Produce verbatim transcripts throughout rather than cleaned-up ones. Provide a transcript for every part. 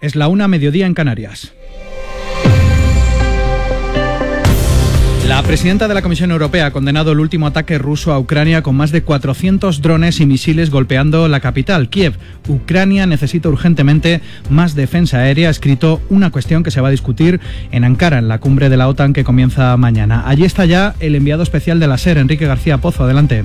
Es la una, mediodía en Canarias. La presidenta de la Comisión Europea ha condenado el último ataque ruso a Ucrania con más de cuatrocientos drones y misiles golpeando la capital, Kiev. Ucrania necesita urgentemente más defensa aérea, ha escrito una cuestión que se va a discutir en Ankara, en la cumbre de la OTAN que comienza mañana. Allí está ya el enviado especial de la SER, Enrique García Pozo. Adelante.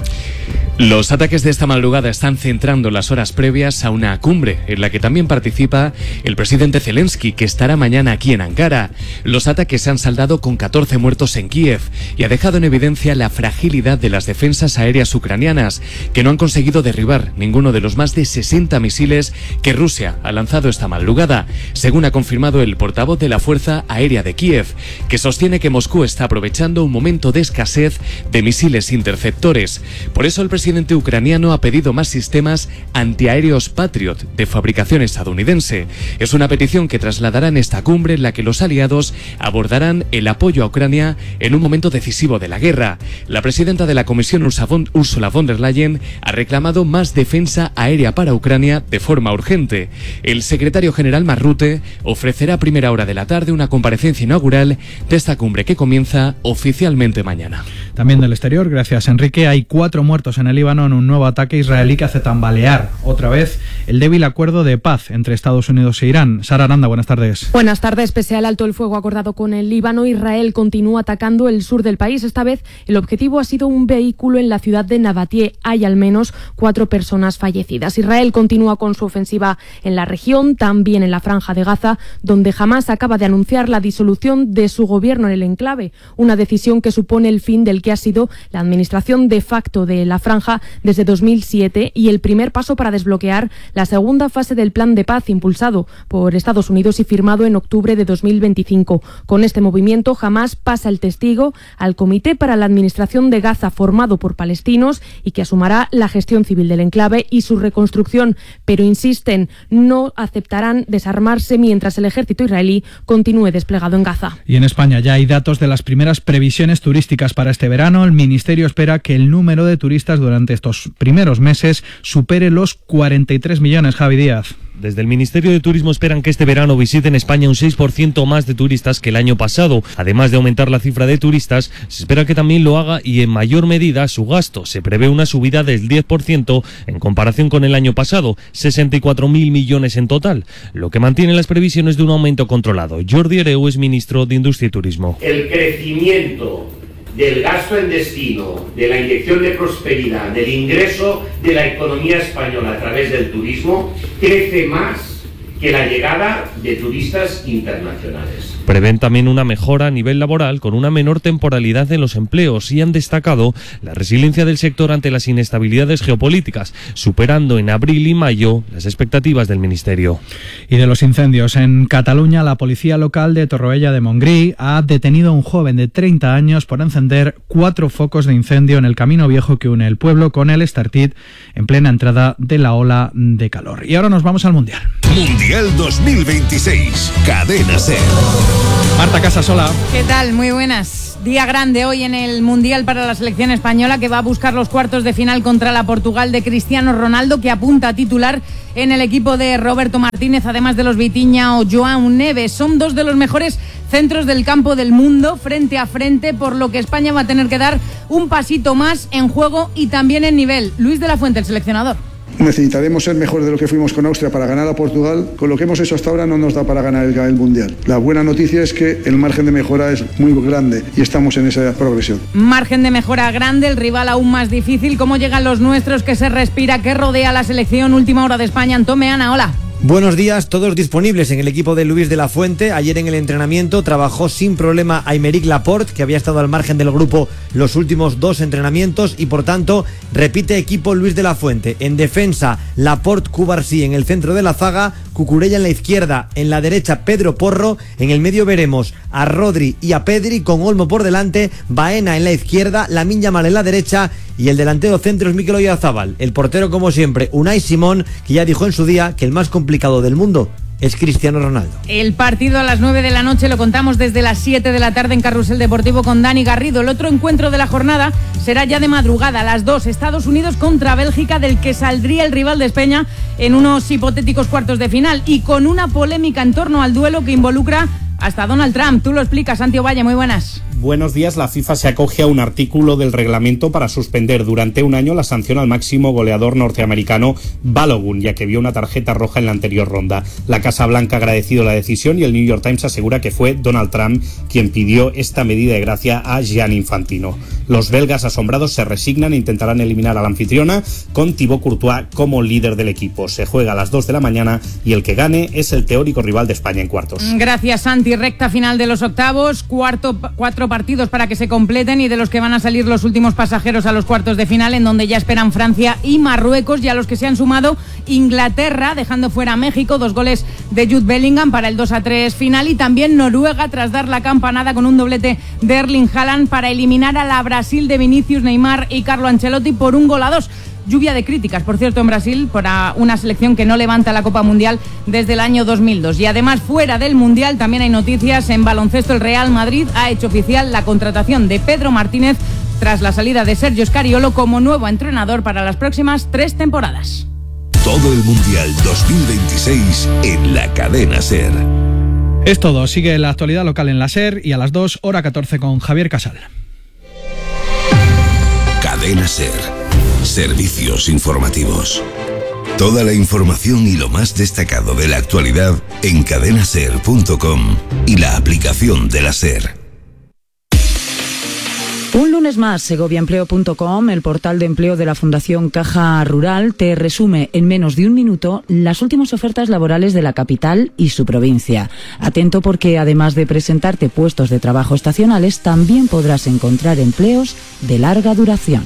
Los ataques de esta madrugada están centrando las horas previas a una cumbre en la que también participa el presidente Zelensky, que estará mañana aquí en Ankara. Los ataques se han saldado con catorce muertos en Kiev y ha dejado en evidencia la fragilidad de las defensas aéreas ucranianas, que no han conseguido derribar ninguno de los más de sesenta misiles que Rusia ha lanzado esta madrugada, según ha confirmado el portavoz de la Fuerza Aérea de Kiev, que sostiene que Moscú está aprovechando un momento de escasez de misiles interceptores. Por eso el presidente ucraniano ha pedido más sistemas antiaéreos Patriot de fabricación estadounidense. Es una petición que trasladará en esta cumbre en la que los aliados abordarán el apoyo a Ucrania en un momento decisivo de la guerra. La presidenta de la Comisión, Ursula von der Leyen, ha reclamado más defensa aérea para Ucrania de forma urgente. El secretario general Mark Rutte ofrecerá a primera hora de la tarde una comparecencia inaugural de esta cumbre que comienza oficialmente mañana. También del exterior, gracias Enrique, hay cuatro muertos en el Líbano en un nuevo ataque israelí que hace tambalear otra vez el débil acuerdo de paz entre Estados Unidos e Irán. Sara Aranda, buenas tardes. Buenas tardes. Pese al alto el fuego acordado con el Líbano, Israel continúa atacando el sur del país. Esta vez el objetivo ha sido un vehículo en la ciudad de Nabatie. Hay al menos cuatro personas fallecidas. Israel continúa con su ofensiva en la región, también en la Franja de Gaza, donde Hamás acaba de anunciar la disolución de su gobierno en el enclave, una decisión que supone el fin del que ha sido la administración de facto de la franja desde dos mil siete y el primer paso para desbloquear la segunda fase del plan de paz impulsado por Estados Unidos y firmado en octubre de dos mil veinticinco. Con este movimiento, Hamás pasa el testigo al Comité para la Administración de Gaza, formado por palestinos y que asumirá la gestión civil del enclave y su reconstrucción, pero insisten, no aceptarán desarmarse mientras el ejército israelí continúe desplegado en Gaza. Y en España ya hay datos de las primeras previsiones turísticas para este verano. El Ministerio espera que el número de turistas durante estos primeros meses supere los cuarenta y tres millones. Javi Díaz. Desde el Ministerio de Turismo esperan que este verano visiten España un seis por ciento más de turistas que el año pasado. Además de aumentar la cifra de turistas, se espera que también lo haga y en mayor medida su gasto. Se prevé una subida del diez por ciento en comparación con el año pasado, sesenta y cuatro mil millones en total, lo que mantiene las previsiones de un aumento controlado. Jordi Hereu es ministro de Industria y Turismo. El crecimiento del gasto en destino, de la inyección de prosperidad, del ingreso de la economía española a través del turismo, crece más que la llegada de turistas internacionales. Prevén también una mejora a nivel laboral con una menor temporalidad en los empleos y han destacado la resiliencia del sector ante las inestabilidades geopolíticas, superando en abril y mayo las expectativas del Ministerio. Y de los incendios, en Cataluña, la policía local de Torroella de Montgrí ha detenido a un joven de treinta años por encender cuatro focos de incendio en el camino viejo que une el pueblo con el Estartit en plena entrada de la ola de calor. Y ahora nos vamos al Mundial. Mundial dos mil veintiséis, Cadena SER. Marta Casasola. ¿Qué tal? Muy buenas. Día grande hoy en el Mundial para la selección española, que va a buscar los cuartos de final contra la Portugal de Cristiano Ronaldo, que apunta a titular en el equipo de Roberto Martínez, además de los Vitinha o João Neves. Son dos de los mejores centros del campo del mundo, frente a frente, por lo que España va a tener que dar un pasito más en juego y también en nivel. Luis de la Fuente, el seleccionador. Necesitaremos ser mejor de lo que fuimos con Austria para ganar a Portugal. Con lo que hemos hecho hasta ahora no nos da para ganar el, el Mundial. La buena noticia es que el margen de mejora es muy grande y estamos en esa progresión. Margen de mejora grande, el rival aún más difícil. ¿Cómo llegan los nuestros? ¿Qué se respira? ¿Qué rodea la selección? Última hora de España. Antón Meana, hola. Buenos días, todos disponibles en el equipo de Luis de la Fuente. Ayer en el entrenamiento trabajó sin problema Aymeric Laporte, que había estado al margen del grupo los últimos dos entrenamientos y por tanto repite equipo Luis de la Fuente. En defensa, Laporte, Cubarsí en el centro de la zaga, Cucurella en la izquierda, en la derecha Pedro Porro, en el medio veremos a Rodri y a Pedri con Olmo por delante, Baena en la izquierda, Lamine Yamal en la derecha y el delantero centro es Mikel Oyarzabal. El portero, como siempre, Unai Simón, que ya dijo en su día que el más complicado del mundo es Cristiano Ronaldo. El partido a las nueve de la noche lo contamos desde las siete de la tarde en Carrusel Deportivo con Dani Garrido. El otro encuentro de la jornada será ya de madrugada, a las dos, Estados Unidos contra Bélgica, del que saldría el rival de España en unos hipotéticos cuartos de final, y con una polémica en torno al duelo que involucra hasta Donald Trump. Tú lo explicas, Santi Ovalle, muy buenas. Buenos días. La FIFA se acoge a un artículo del reglamento para suspender durante un año la sanción al máximo goleador norteamericano Balogun, ya que vio una tarjeta roja en la anterior ronda. La Casa Blanca ha agradecido la decisión y el New York Times asegura que fue Donald Trump quien pidió esta medida de gracia a Gianni Infantino. Los belgas asombrados se resignan e intentarán eliminar a la anfitriona con Thibaut Courtois como líder del equipo. Se juega a las dos de la mañana y el que gane es el teórico rival de España en cuartos. Gracias, Santi. Recta final de los octavos, cuarto, cuatro partidos para que se completen y de los que van a salir los últimos pasajeros a los cuartos de final, en donde ya esperan Francia y Marruecos, y a los que se han sumado Inglaterra, dejando fuera a México, dos goles de Jude Bellingham para el dos a tres final, y también Noruega tras dar la campanada con un doblete de Erling Haaland para eliminar a la Brasil de Vinicius, Neymar y Carlo Ancelotti por un gol a dos. Lluvia de críticas, por cierto, en Brasil, para una selección que no levanta la Copa Mundial desde el año dos mil dos. Y además, fuera del Mundial, también hay noticias. En baloncesto, el Real Madrid ha hecho oficial la contratación de Pedro Martínez tras la salida de Sergio Scariolo como nuevo entrenador para las próximas tres temporadas. Todo el Mundial dos mil veintiséis en la cadena SER. Es todo. Sigue la actualidad local en la SER y a las dos, hora catorce, con Javier Casal. Cadena SER. Servicios informativos. Toda la información y lo más destacado de la actualidad en cadena ser punto com y la aplicación de la SER. Un lunes más, segoviaempleo punto com, el portal de empleo de la Fundación Caja Rural, te resume en menos de un minuto las últimas ofertas laborales de la capital y su provincia. Atento, porque además de presentarte puestos de trabajo estacionales, también podrás encontrar empleos de larga duración.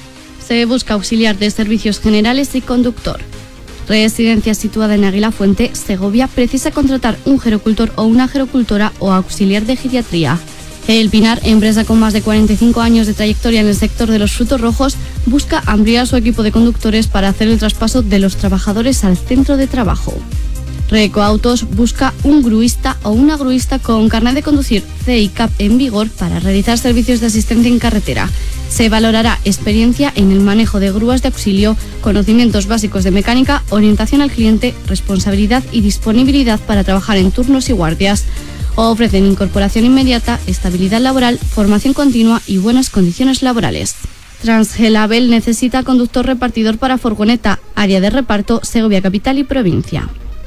Se busca auxiliar de servicios generales y conductor. Residencia situada en Aguilafuente, Segovia, precisa contratar un gerocultor o una gerocultora o auxiliar de geriatría. El Pinar, empresa con más de cuarenta y cinco años de trayectoria en el sector de los frutos rojos, busca ampliar su equipo de conductores para hacer el traspaso de los trabajadores al centro de trabajo. Recoautos busca un gruista o una gruista con carnet de conducir C I C A P en vigor para realizar servicios de asistencia en carretera. Se valorará experiencia en el manejo de grúas de auxilio, conocimientos básicos de mecánica, orientación al cliente, responsabilidad y disponibilidad para trabajar en turnos y guardias. Ofrecen incorporación inmediata, estabilidad laboral, formación continua y buenas condiciones laborales. Transgelabel necesita conductor repartidor para furgoneta, área de reparto, Segovia capital y provincia.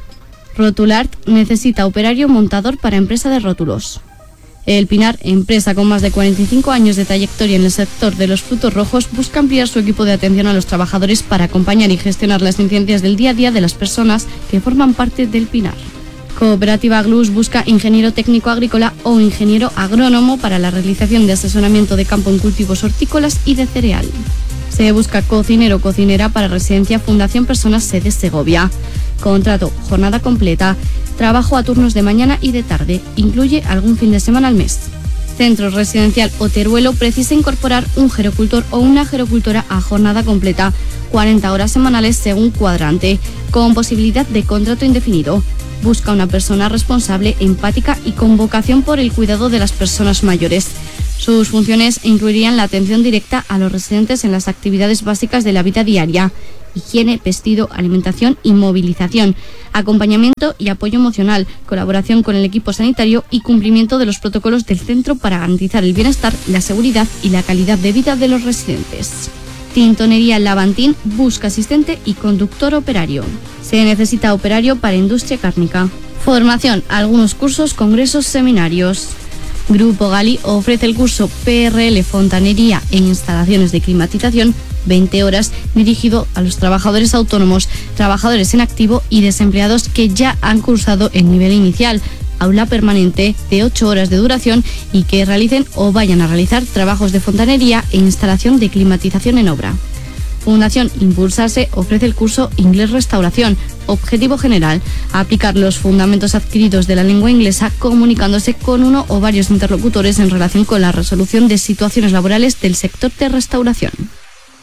Rotulart necesita operario montador para empresa de rótulos. El Pinar, empresa con más de cuarenta y cinco años de trayectoria en el sector de los frutos rojos, busca ampliar su equipo de atención a los trabajadores para acompañar y gestionar las incidencias del día a día de las personas que forman parte del Pinar. Cooperativa Glus busca ingeniero técnico agrícola o ingeniero agrónomo para la realización de asesoramiento de campo en cultivos hortícolas y de cereal. Se busca cocinero o cocinera para Residencia Fundación Personas Sede Segovia. Contrato, jornada completa, trabajo a turnos de mañana y de tarde, incluye algún fin de semana al mes. Centro Residencial Oteruelo precisa incorporar un gerocultor o una gerocultora a jornada completa, cuarenta horas semanales según cuadrante, con posibilidad de contrato indefinido. Busca una persona responsable, empática y con vocación por el cuidado de las personas mayores. Sus funciones incluirían la atención directa a los residentes en las actividades básicas de la vida diaria: higiene, vestido, alimentación y movilización, acompañamiento y apoyo emocional, colaboración con el equipo sanitario y cumplimiento de los protocolos del centro para garantizar el bienestar, la seguridad y la calidad de vida de los residentes. Tintonería Lavantín busca asistente y conductor operario. Se necesita operario para industria cárnica. Formación, algunos cursos, congresos, seminarios. Grupo Gali ofrece el curso P R L Fontanería en instalaciones de climatización, veinte horas, dirigido a los trabajadores autónomos, trabajadores en activo y desempleados que ya han cursado el nivel inicial. Aula permanente de ocho horas de duración y que realicen o vayan a realizar trabajos de fontanería e instalación de climatización en obra. Fundación Impulsarse ofrece el curso Inglés Restauración. Objetivo general: aplicar los fundamentos adquiridos de la lengua inglesa comunicándose con uno o varios interlocutores en relación con la resolución de situaciones laborales del sector de restauración.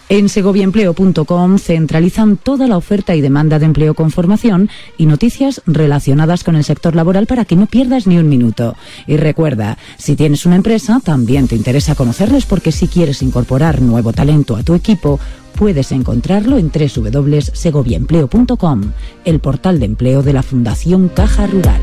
En segoviaempleo punto com centralizan toda la oferta y demanda de empleo con formación y noticias relacionadas con el sector laboral para que no pierdas ni un minuto. Y recuerda, si tienes una empresa, también te interesa conocerles, porque si quieres incorporar nuevo talento a tu equipo, puedes encontrarlo en doble u doble u doble u punto segoviaempleo punto com, el portal de empleo de la Fundación Caja Rural.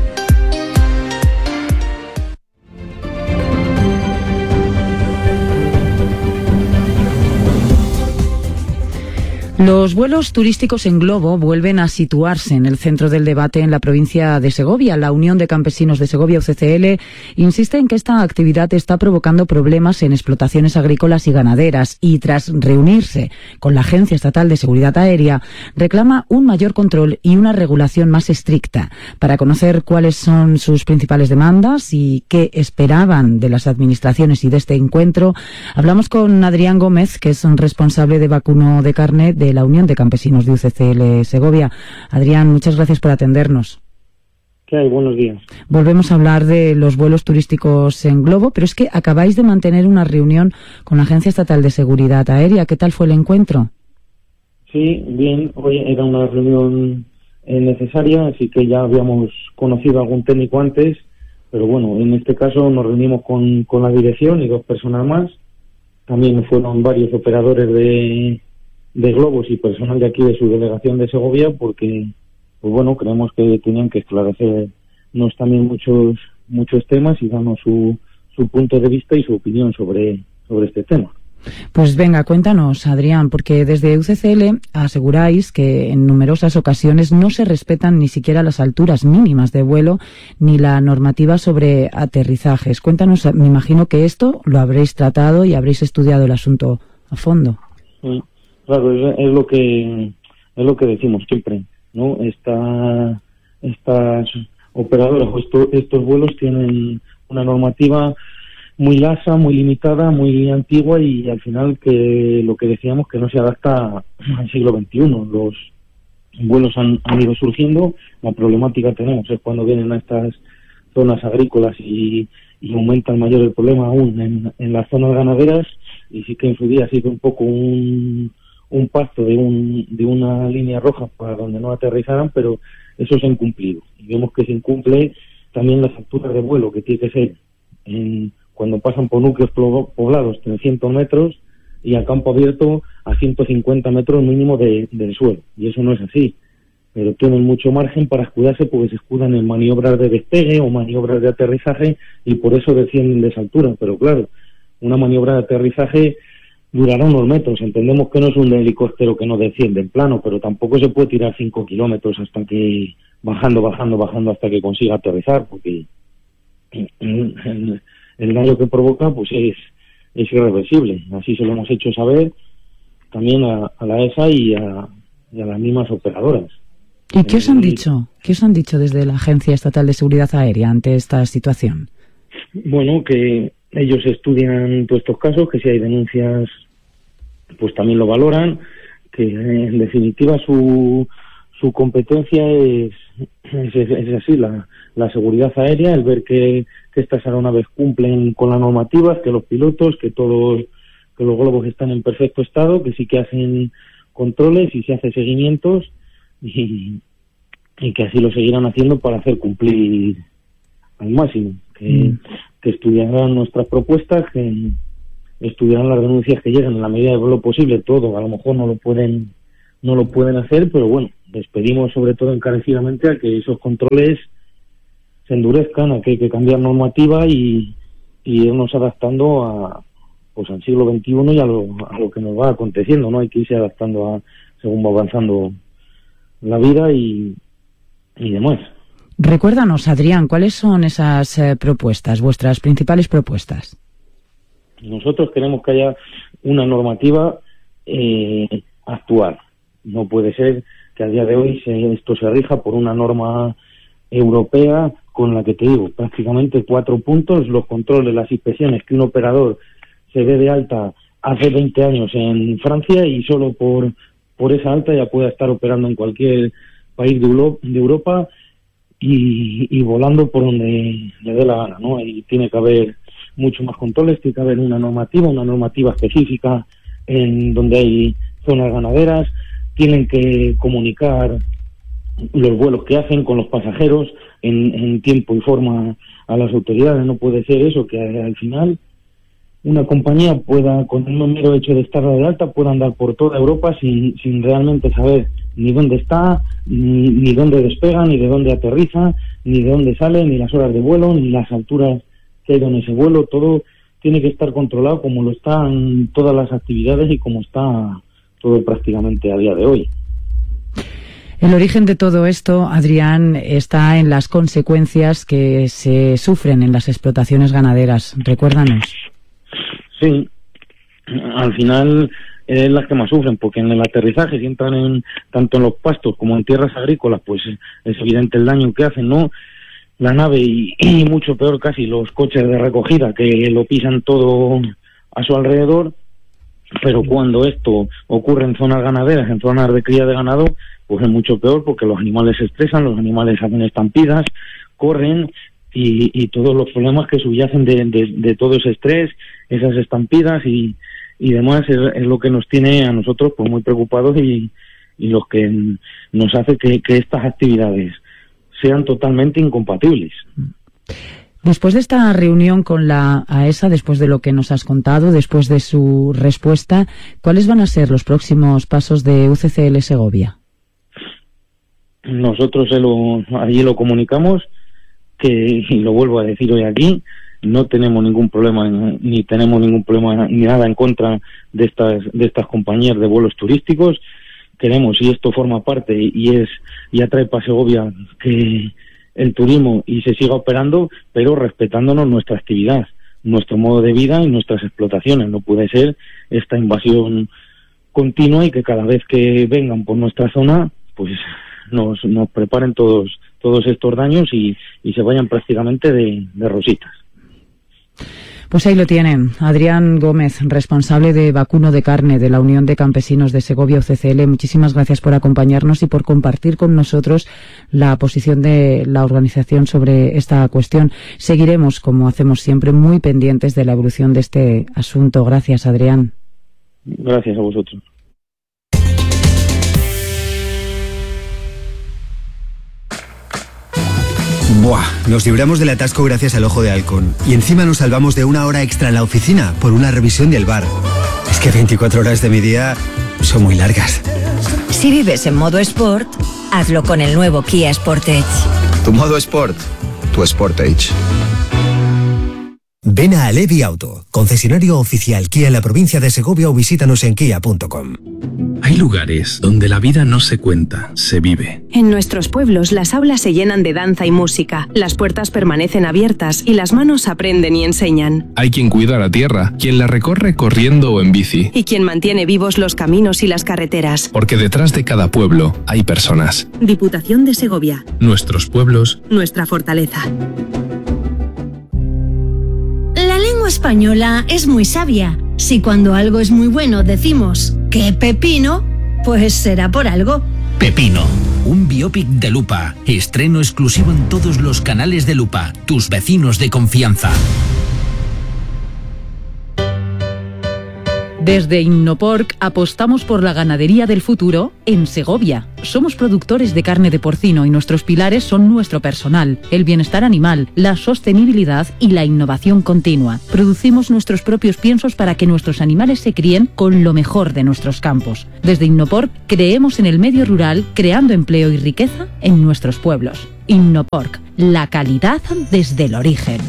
Los vuelos turísticos en globo vuelven a situarse en el centro del debate en la provincia de Segovia. La Unión de Campesinos de Segovia, U C C L, insiste en que esta actividad está provocando problemas en explotaciones agrícolas y ganaderas y, tras reunirse con la Agencia Estatal de Seguridad Aérea, reclama un mayor control y una regulación más estricta. Para conocer cuáles son sus principales demandas y qué esperaban de las administraciones y de este encuentro, hablamos con Adrián Gómez, que es un responsable de vacuno de carne de la Unión de Campesinos de U C C L Segovia. Adrián, muchas gracias por atendernos. ¿Qué hay? Buenos días. Volvemos a hablar de los vuelos turísticos en globo, pero es que acabáis de mantener una reunión con la Agencia Estatal de Seguridad Aérea. ¿Qué tal fue el encuentro? Sí, bien. Hoy era una reunión eh, necesaria, así que ya habíamos conocido a algún técnico antes, pero bueno, en este caso nos reunimos con, con la dirección y dos personas más. También fueron varios operadores de de globos y personal de aquí de su delegación de Segovia, porque pues bueno, creemos que tenían que esclarecernos también muchos muchos temas y darnos su, su punto de vista y su opinión sobre, sobre este tema. Pues venga, cuéntanos, Adrián, porque desde U C C L aseguráis que en numerosas ocasiones no se respetan ni siquiera las alturas mínimas de vuelo ni la normativa sobre aterrizajes. Cuéntanos, me imagino que esto lo habréis tratado y habréis estudiado el asunto a fondo. Sí. Claro, es, es lo que es lo que decimos siempre, ¿no? Esta, estas operadoras, estos, estos vuelos tienen una normativa muy lasa, muy limitada, muy antigua y al final que lo que decíamos que no se adapta al siglo veintiuno. Los vuelos han, han ido surgiendo, la problemática tenemos es cuando vienen a estas zonas agrícolas y, y aumenta mayor el problema aún en, en las zonas ganaderas, y sí que en su día ha sido un poco un un pacto de un de una línea roja para donde no aterrizaran, pero eso se ha incumplido. Y vemos que se incumple también las alturas de vuelo, que tiene que ser en, cuando pasan por núcleos poblados trescientos metros y a campo abierto a ciento cincuenta metros mínimo de, del suelo. Y eso no es así. Pero tienen mucho margen para escudarse, porque se escudan en maniobras de despegue o maniobras de aterrizaje y por eso descienden de esa altura. Pero claro, una maniobra de aterrizaje durará unos metros. Entendemos que no es un helicóptero que no desciende en plano, pero tampoco se puede tirar cinco kilómetros hasta que, bajando, bajando, bajando hasta que consiga aterrizar, porque el, el daño que provoca pues es, es irreversible. Así se lo hemos hecho saber también a, a la E S A y a, y a las mismas operadoras. ¿Y qué os han dicho? ¿Qué os han dicho desde la Agencia Estatal de Seguridad Aérea ante esta situación? Bueno, que ellos estudian todos estos casos, que si hay denuncias pues también lo valoran, que en definitiva su su competencia es es, es así, la, la seguridad aérea, el ver que, que estas aeronaves cumplen con las normativas, que los pilotos, que todos, que los globos están en perfecto estado, que sí que hacen controles y se hace seguimientos y, y que así lo seguirán haciendo para hacer cumplir al máximo, que, mm. que estudiarán nuestras propuestas, que estudiarán las denuncias que llegan en la medida de lo posible. Todo a lo mejor no lo pueden no lo pueden hacer, pero bueno, les pedimos sobre todo encarecidamente a que esos controles se endurezcan, a que hay que cambiar normativa y, y irnos adaptando a pues al siglo veintiuno y a lo, a lo que nos va aconteciendo, ¿no? Hay que irse adaptando a según va avanzando la vida y, y demás. Recuérdanos, Adrián, ¿cuáles son esas eh, propuestas, vuestras principales propuestas? Nosotros queremos que haya una normativa eh, actual. No puede ser que a día de hoy se, esto se rija por una norma europea con la que, te digo, prácticamente cuatro puntos, los controles, las inspecciones, que un operador se dé de alta hace veinte años en Francia y solo por, por esa alta ya pueda estar operando en cualquier país de, Euro, de Europa y, y volando por donde le dé la gana, ¿no? Y tiene que haber mucho más controles, tiene que haber una normativa, una normativa específica en donde hay zonas ganaderas, tienen que comunicar los vuelos que hacen con los pasajeros en, en tiempo y forma a las autoridades. No puede ser eso, que al final una compañía pueda, con el mero hecho de estar de alta, pueda andar por toda Europa sin, sin realmente saber ni dónde está, ni, ni dónde despega, ni de dónde aterriza, ni de dónde sale, ni las horas de vuelo, ni las alturas que hay en ese vuelo. Todo tiene que estar controlado como lo están todas las actividades y como está todo prácticamente a día de hoy. El origen de todo esto, Adrián, está en las consecuencias que se sufren en las explotaciones ganaderas. Recuérdanos. Sí, al final es las que más sufren, porque en el aterrizaje, si entran en, tanto en los pastos como en tierras agrícolas, pues es evidente el daño que hacen, ¿no? La nave y, y mucho peor casi los coches de recogida, que lo pisan todo a su alrededor. Pero cuando esto ocurre en zonas ganaderas, en zonas de cría de ganado, pues es mucho peor, porque los animales se estresan, los animales hacen estampidas, corren, y, y todos los problemas que subyacen de, de, de todo ese estrés, esas estampidas y, y demás, es, es lo que nos tiene a nosotros pues muy preocupados y, y lo que nos hace que, que estas actividades sean totalmente incompatibles. Después de esta reunión con la AESA, después de lo que nos has contado, después de su respuesta, ¿cuáles van a ser los próximos pasos de U C C L Segovia? Nosotros se lo, allí lo comunicamos, que, y lo vuelvo a decir hoy aquí, no tenemos ningún problema, ni tenemos ningún problema ni nada en contra de estas, de estas compañías de vuelos turísticos. Queremos, y esto forma parte y es y atrae para Segovia, que el turismo y se siga operando, pero respetándonos nuestra actividad, nuestro modo de vida y nuestras explotaciones. No puede ser esta invasión continua y que cada vez que vengan por nuestra zona, pues nos, nos preparen todos todos estos daños y, y se vayan prácticamente de, de rositas. Pues ahí lo tienen. Adrián Gómez, responsable de vacuno de carne de la Unión de Campesinos de Segovia U C C L. Muchísimas gracias por acompañarnos y por compartir con nosotros la posición de la organización sobre esta cuestión. Seguiremos, como hacemos siempre, muy pendientes de la evolución de este asunto. Gracias, Adrián. Gracias a vosotros. Buah, nos libramos del atasco gracias al Ojo de Halcón. Y encima nos salvamos de una hora extra en la oficina por una revisión del bar. Es que veinticuatro horas de mi día son muy largas. Si vives en modo Sport, hazlo con el nuevo Kia Sportage. Tu modo Sport, tu Sportage. Ven a Alevi Auto, concesionario oficial Kia en la provincia de Segovia, o visítanos en kia punto com. Hay lugares donde la vida no se cuenta, se vive. En nuestros pueblos las aulas se llenan de danza y música, las puertas permanecen abiertas y las manos aprenden y enseñan. Hay quien cuida la tierra, quien la recorre corriendo o en bici. Y quien mantiene vivos los caminos y las carreteras. Porque detrás de cada pueblo hay personas. Diputación de Segovia. Nuestros pueblos. Nuestra fortaleza. La lengua española es muy sabia. Si cuando algo es muy bueno decimos ¡qué pepino!, pues será por algo. Pepino, un biopic de Lupa. Estreno exclusivo en todos los canales de Lupa. Tus vecinos de confianza. Desde Innoporc apostamos por la ganadería del futuro en Segovia. Somos productores de carne de porcino y nuestros pilares son nuestro personal, el bienestar animal, la sostenibilidad y la innovación continua. Producimos nuestros propios piensos para que nuestros animales se críen con lo mejor de nuestros campos. Desde Innoporc creemos en el medio rural, creando empleo y riqueza en nuestros pueblos. Innoporc, la calidad desde el origen.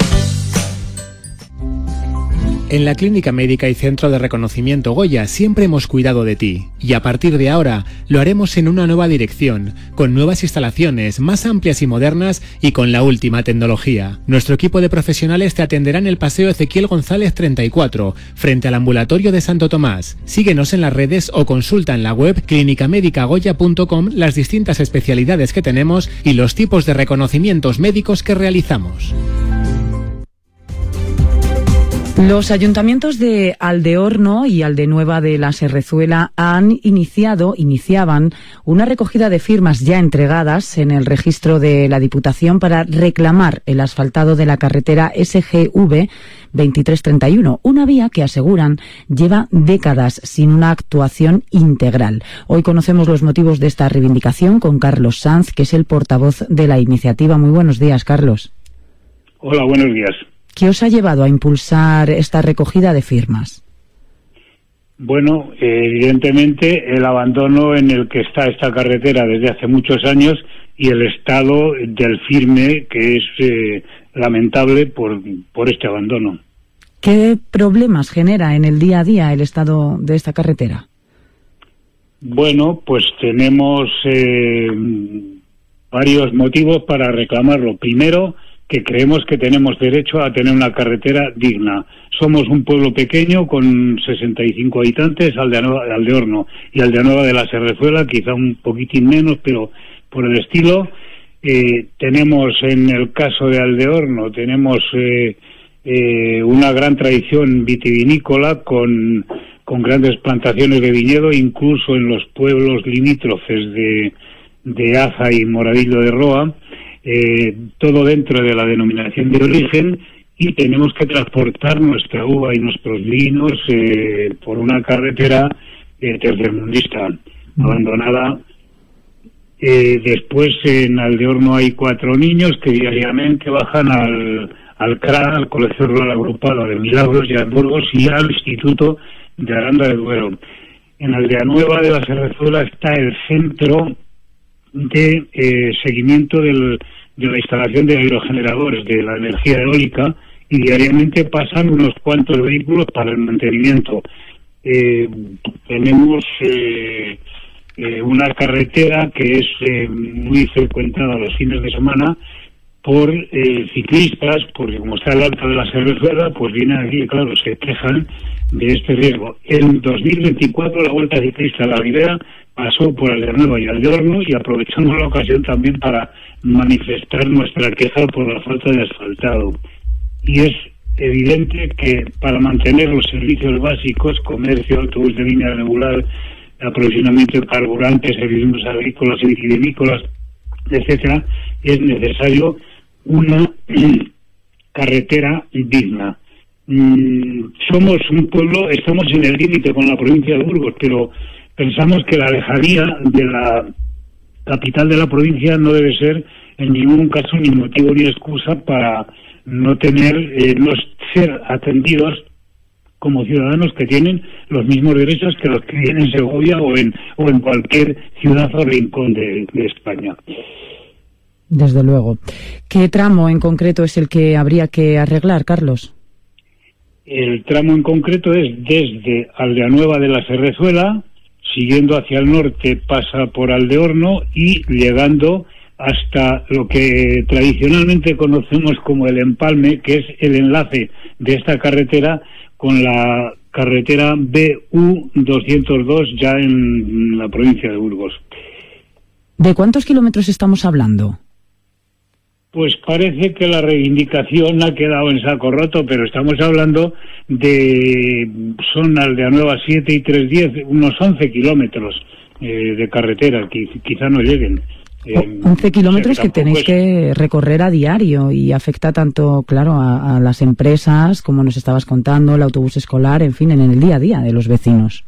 En la Clínica Médica y Centro de Reconocimiento Goya siempre hemos cuidado de ti, y a partir de ahora lo haremos en una nueva dirección, con nuevas instalaciones más amplias y modernas y con la última tecnología. Nuestro equipo de profesionales te atenderá en el Paseo Ezequiel González treinta y cuatro, frente al ambulatorio de Santo Tomás. Síguenos en las redes o consulta en la web clínica médica goya punto com las distintas especialidades que tenemos y los tipos de reconocimientos médicos que realizamos. Los ayuntamientos de Aldeorno y Aldenueva de la Serrezuela han iniciado, iniciaban una recogida de firmas ya entregadas en el registro de la Diputación para reclamar el asfaltado de la carretera S G V veintitrés treinta y uno, una vía que aseguran lleva décadas sin una actuación integral. Hoy conocemos los motivos de esta reivindicación con Carlos Sanz, que es el portavoz de la iniciativa. Muy buenos días, Carlos. Hola, buenos días. ¿Qué os ha llevado a impulsar esta recogida de firmas? Bueno, eh, evidentemente el abandono en el que está esta carretera desde hace muchos años y el estado del firme, que es eh, lamentable por, por este abandono. ¿Qué problemas genera en el día a día el estado de esta carretera? Bueno, pues tenemos eh, varios motivos para reclamarlo. Primero, que creemos que tenemos derecho a tener una carretera digna. Somos un pueblo pequeño con sesenta y cinco habitantes, Aldeanueva, Aldeorno y Aldeanueva de la Serrezuela, quizá un poquitín menos, pero por el estilo. Eh, tenemos, en el caso de Aldeorno, tenemos eh, eh, una gran tradición vitivinícola con, con grandes plantaciones de viñedo, incluso en los pueblos limítrofes de, de Aza y Moradillo de Roa. Eh, todo dentro de la denominación de origen, y tenemos que transportar nuestra uva y nuestros vinos eh, por una carretera eh, tercermundista, mm. abandonada. Eh, después en Aldeorno hay cuatro niños que diariamente bajan al, al C R A, al Colegio Rural Agrupado de Milagros y Hamburgos, y al Instituto de Aranda de Duero. En Aldeanueva de la Serrezuela está el centro de eh, seguimiento del, de la instalación de aerogeneradores de la energía eólica, y diariamente pasan unos cuantos vehículos para el mantenimiento. Eh, tenemos eh, eh, una carretera que es eh, muy frecuentada los fines de semana por eh, ciclistas, porque como está al alto de la Serrezuela, pues vienen aquí, claro, se quejan de este riesgo. En dos mil veinticuatro la Vuelta Ciclista La Ribera pasó por Aldeanueva y Aldeorno, y aprovechamos la ocasión también para manifestar nuestra queja por la falta de asfaltado. Y es evidente que para mantener los servicios básicos, comercio, autobús de línea regular, aprovisionamiento de carburantes, servicios agrícolas y vitivinícolas, etcétera, es necesario una carretera digna. Mm, somos un pueblo, estamos en el límite con la provincia de Burgos, pero pensamos que la lejanía de la capital de la provincia no debe ser en ningún caso ni motivo ni excusa para no tener, eh, no ser atendidos como ciudadanos que tienen los mismos derechos que los que tienen en Segovia o en, o en cualquier ciudad o rincón de, de España. Desde luego. ¿Qué tramo en concreto es el que habría que arreglar, Carlos? El tramo en concreto es desde Aldeanueva de la Serrezuela, siguiendo hacia el norte pasa por Aldeorno y llegando hasta lo que tradicionalmente conocemos como el empalme, que es el enlace de esta carretera con la carretera B U doscientos dos ya en la provincia de Burgos. ¿De cuántos kilómetros estamos hablando? Pues parece que la reivindicación ha quedado en saco roto, pero estamos hablando de, son Aldeanueva siete y tres diez, unos once kilómetros eh, de carretera, que quizá no lleguen. Eh, once kilómetros o sea, que, que tenéis es... que recorrer a diario, y afecta tanto, claro, a, a las empresas, como nos estabas contando, el autobús escolar, en fin, en el día a día de los vecinos.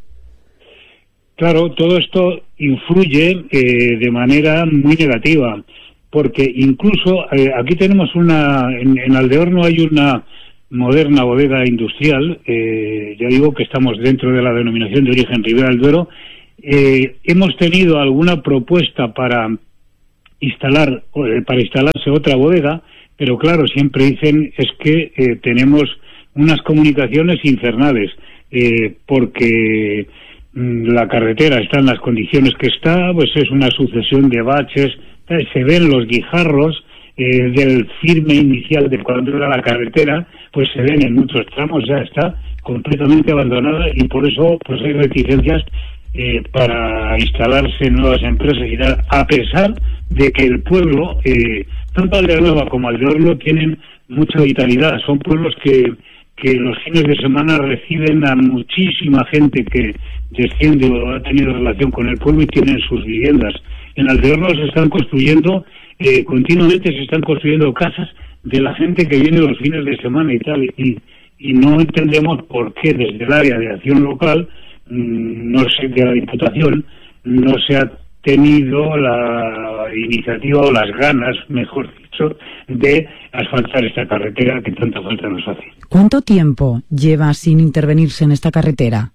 Claro, todo esto influye eh, de manera muy negativa, porque incluso eh, aquí tenemos una, en, en Aldeorno hay una moderna bodega industrial, eh, ya digo que estamos dentro de la denominación de origen Ribera del Duero. Eh, hemos tenido alguna propuesta para instalar para instalarse otra bodega, pero claro, siempre dicen es que eh, tenemos unas comunicaciones infernales, eh, porque mmm, la carretera está en las condiciones que está, pues es una sucesión de baches, eh, se ven los guijarros eh, del firme inicial de cuando era la carretera, pues se ven en muchos tramos, ya está completamente abandonada, y por eso pues hay reticencias eh, para instalarse nuevas empresas y tal, a pesar de que el pueblo, eh, tanto Aldeanueva como Aldeorno, tienen mucha vitalidad. Son pueblos que, que los fines de semana reciben a muchísima gente que desciende o ha tenido relación con el pueblo y tienen sus viviendas. En Aldeorno se están construyendo, eh, continuamente se están construyendo casas de la gente que viene los fines de semana y tal, y, y no entendemos por qué desde el área de acción local, mmm, no sé, de la Diputación, no se ha tenido la iniciativa o las ganas, mejor dicho, de asfaltar esta carretera que tanta falta nos hace. ¿Cuánto tiempo lleva sin intervenirse en esta carretera?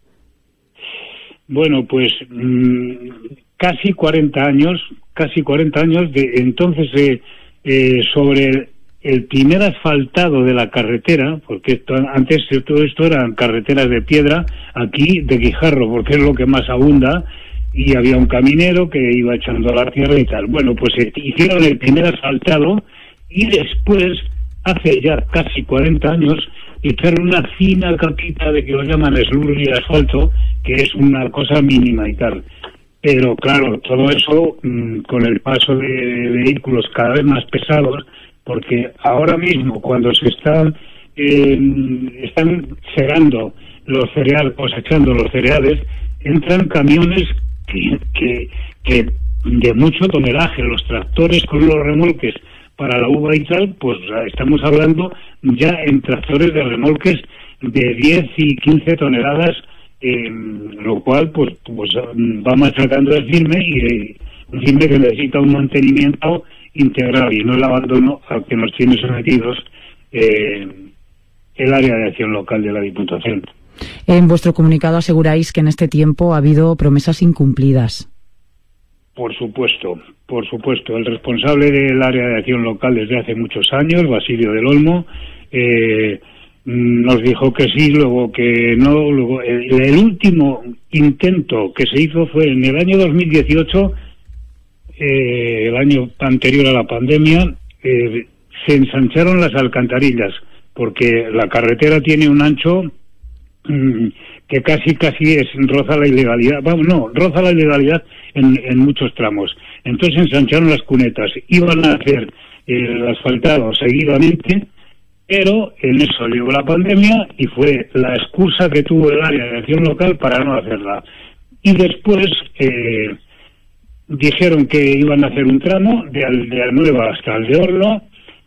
Bueno, pues mmm, casi cuarenta años, casi cuarenta años, de entonces eh, eh, sobre el primer asfaltado de la carretera, porque esto, antes todo esto eran carreteras de piedra, aquí de guijarro, porque es lo que más abunda, y había un caminero que iba echando la tierra y tal. Bueno, pues eh, hicieron el primer asfaltado y después, hace ya casi cuarenta años, echaron una fina capita de que lo llaman eslurri y asfalto, que es una cosa mínima y tal. Pero claro, todo eso mmm, con el paso de vehículos cada vez más pesados, porque ahora mismo cuando se están eh, están segando los cereales, cosechando los cereales, entran camiones que, que, que de mucho tonelaje, los tractores con los remolques para la uva y tal, pues estamos hablando ya en tractores de remolques de diez y quince toneladas, eh, lo cual pues pues va machacando el firme, y eh, un firme que necesita un mantenimiento integral y no el abandono al que nos tiene sometidos eh, el área de acción local de la Diputación. En vuestro comunicado aseguráis que en este tiempo ha habido promesas incumplidas. Por supuesto, por supuesto. El responsable del área de acción local desde hace muchos años, Basilio del Olmo, eh, nos dijo que sí, luego que no. Luego el, el último intento que se hizo fue en el año dos mil dieciocho, eh, el año anterior a la pandemia, eh, se ensancharon las alcantarillas, porque la carretera tiene un ancho mmm, que casi casi es roza la ilegalidad, vamos, no, roza la ilegalidad en, en muchos tramos. Entonces ensancharon las cunetas, iban a hacer el asfaltado seguidamente, pero en eso llegó la pandemia y fue la excusa que tuvo el área de acción local para no hacerla. Y después eh, dijeron que iban a hacer un tramo de Aldeanueva hasta Aldeorno,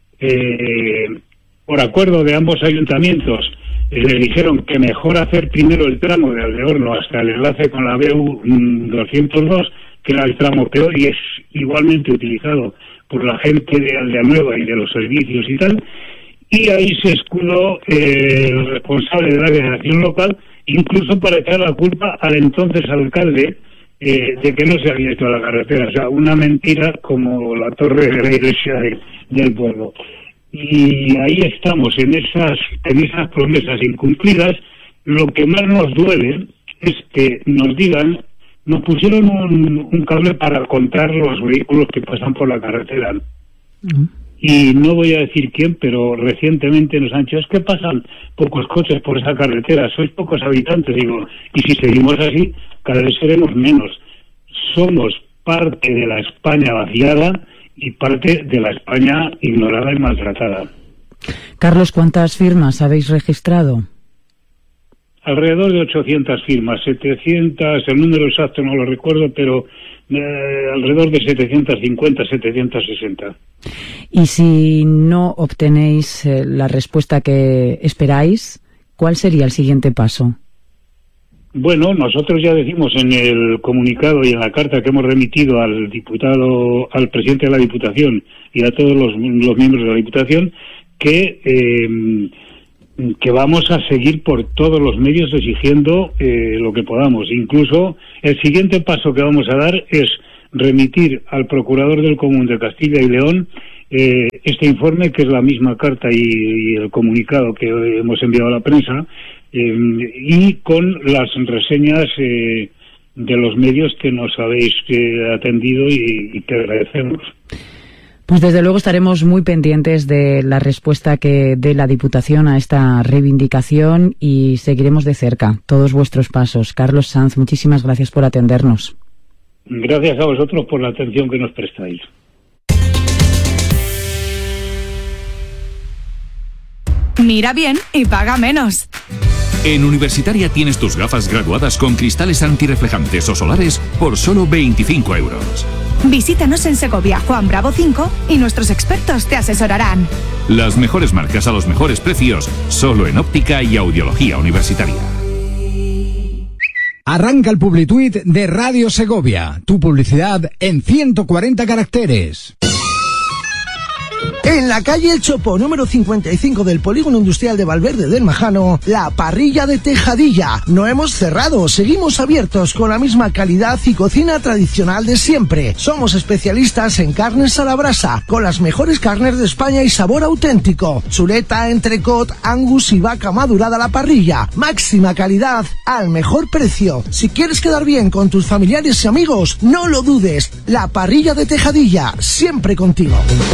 eh, por acuerdo de ambos ayuntamientos. Eh, le dijeron que mejor hacer primero el tramo de Aldeorno hasta el enlace con la B U doscientos dos, que era el tramo peor y es igualmente utilizado por la gente de Aldeanueva y de los servicios y tal, y ahí se escudó eh, el responsable del área de acción local, incluso para echar la culpa al entonces alcalde eh, de que no se había hecho la carretera. O sea, una mentira como la torre de la iglesia de, del pueblo. Y ahí estamos, en esas, en esas promesas incumplidas. Lo que más nos duele es que nos digan, nos pusieron un, un cable para contar los vehículos que pasan por la carretera. Uh-huh. Y no voy a decir quién, pero recientemente nos han dicho, es que pasan pocos coches por esa carretera, sois pocos habitantes. Digo, y si seguimos así, cada vez seremos menos. Somos parte de la España vaciada y parte de la España ignorada y maltratada. Carlos, ¿cuántas firmas habéis registrado? Alrededor de ochocientas firmas, setecientas, el número exacto no lo recuerdo, pero eh, alrededor de setecientas cincuenta, setecientas sesenta. Y si no obtenéis eh, la respuesta que esperáis, ¿cuál sería el siguiente paso? Bueno, nosotros ya decimos en el comunicado y en la carta que hemos remitido al diputado, al presidente de la Diputación y a todos los, los miembros de la Diputación, que eh, que vamos a seguir por todos los medios exigiendo eh, lo que podamos. Incluso el siguiente paso que vamos a dar es remitir al Procurador del Común de Castilla y León eh, este informe, que es la misma carta y, y el comunicado que hemos enviado a la prensa, eh, y con las reseñas eh, de los medios que nos habéis eh, atendido y, y que agradecemos. Pues desde luego estaremos muy pendientes de la respuesta que dé la Diputación a esta reivindicación y seguiremos de cerca todos vuestros pasos. Carlos Sanz, muchísimas gracias por atendernos. Gracias a vosotros por la atención que nos prestáis. Mira bien y paga menos. En Universitaria tienes tus gafas graduadas con cristales antirreflejantes o solares por solo veinticinco euros. Visítanos en Segovia, Juan Bravo cinco y nuestros expertos te asesorarán. Las mejores marcas a los mejores precios, solo en óptica y audiología universitaria. Arranca el Publituit de Radio Segovia, tu publicidad en ciento cuarenta caracteres. En la calle El Chopo, número cincuenta y cinco del Polígono Industrial de Valverde del Majano, la parrilla de Tejadilla. No hemos cerrado, seguimos abiertos con la misma calidad y cocina tradicional de siempre. Somos especialistas en carnes a la brasa, con las mejores carnes de España y sabor auténtico. Chuleta, entrecot, angus y vaca madurada a la parrilla. Máxima calidad al mejor precio. Si quieres quedar bien con tus familiares y amigos, no lo dudes. La parrilla de Tejadilla, siempre contigo.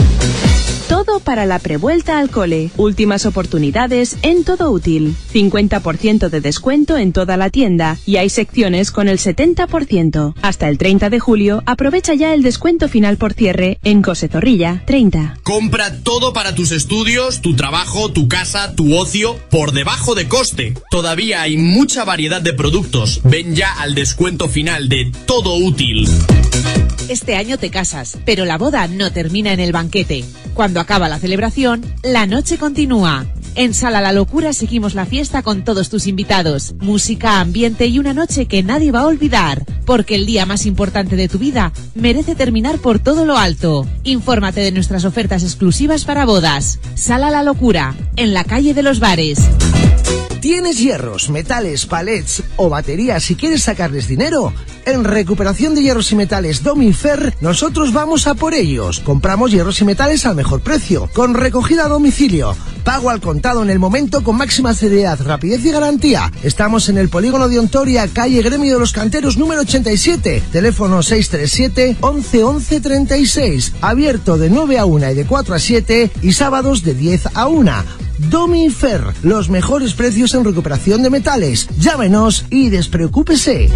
Todo para la prevuelta al cole. Últimas oportunidades en Todo Útil. cincuenta por ciento de descuento en toda la tienda y hay secciones con el setenta por ciento. Hasta el treinta de julio, aprovecha ya el descuento final por cierre en Cose Zorrilla treinta. Compra todo para tus estudios, tu trabajo, tu casa, tu ocio, por debajo de coste. Todavía hay mucha variedad de productos. Ven ya al descuento final de Todo Útil. Este año te casas, pero la boda no termina en el banquete. Cuando acaba la celebración, la noche continúa. En Sala La Locura seguimos la fiesta con todos tus invitados. Música, ambiente y una noche que nadie va a olvidar. Porque el día más importante de tu vida merece terminar por todo lo alto. Infórmate de nuestras ofertas exclusivas para bodas. Sala La Locura, en la calle de los Bares. ¿Tienes hierros, metales, palets o baterías y quieres sacarles dinero? En Recuperación de Hierros y Metales Domifer, nosotros vamos a por ellos. Compramos hierros y metales al mejor precio, con recogida a domicilio, pago al contado en el momento con máxima seriedad, rapidez y garantía. Estamos en el Polígono de Ontoria, calle Gremio de los Canteros número ochenta y siete, teléfono seis tres siete, once, once, treinta y seis, abierto de nueve a una y de cuatro a siete y sábados de diez a una. Domifer, los mejores precios en recuperación de metales. Llámenos y despreocúpese.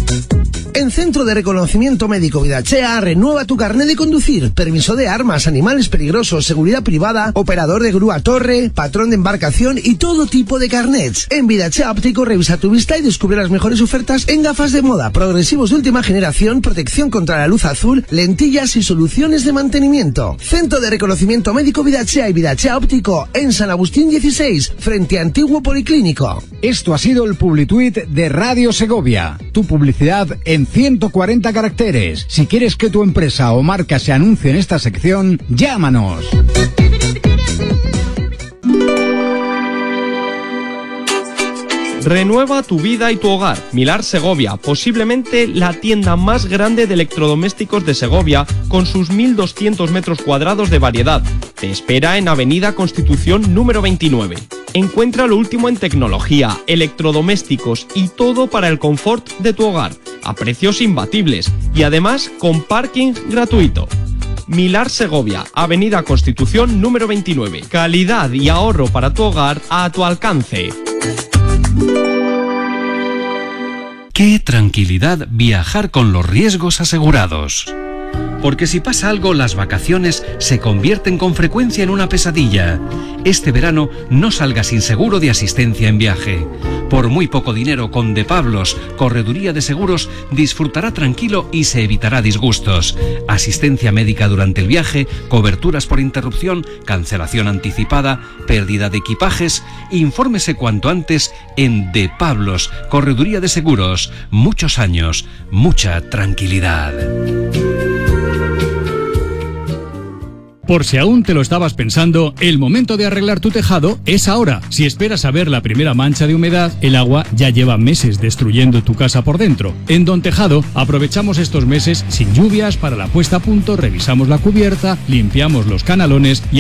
En Centro de Reconocimiento Médico Vidachea, renueva tu carnet de conducir, permiso de armas, animales peligrosos, seguridad privada, operador de grúa torre, patrón de embarcación y todo tipo de carnets. En Vidachea Óptico revisa tu vista y descubre las mejores ofertas en gafas de moda, progresivos de última generación, protección contra la luz azul, lentillas y soluciones de mantenimiento. Centro de Reconocimiento Médico Vidachea y Vidachea Óptico en San Agustín dieciséis, frente a Antiguo Policlínico. Esto ha sido el Publituit de Radio Segovia, tu publicidad en ciento cuarenta caracteres. Si quieres que tu empresa o marca se anuncie en esta sección, llámanos. Renueva tu vida y tu hogar. Milar Segovia, posiblemente la tienda más grande de electrodomésticos de Segovia, con sus mil doscientos metros cuadrados de variedad. Te espera en Avenida Constitución número veintinueve. Encuentra lo último en tecnología, electrodomésticos y todo para el confort de tu hogar, a precios imbatibles y además con parking gratuito. Milar Segovia, Avenida Constitución número veintinueve. Calidad y ahorro para tu hogar a tu alcance. Qué tranquilidad viajar con los riesgos asegurados. Porque si pasa algo, las vacaciones se convierten con frecuencia en una pesadilla. Este verano no salga sin seguro de asistencia en viaje. Por muy poco dinero, con De Pablos, Correduría de Seguros, disfrutará tranquilo y se evitará disgustos. Asistencia médica durante el viaje, coberturas por interrupción, cancelación anticipada, pérdida de equipajes. Infórmese cuanto antes en De Pablos, Correduría de Seguros. Muchos años, mucha tranquilidad. Por si aún te lo estabas pensando, el momento de arreglar tu tejado es ahora. Si esperas a ver la primera mancha de humedad, el agua ya lleva meses destruyendo tu casa por dentro. En Don Tejado aprovechamos estos meses sin lluvias para la puesta a punto, revisamos la cubierta, limpiamos los canalones y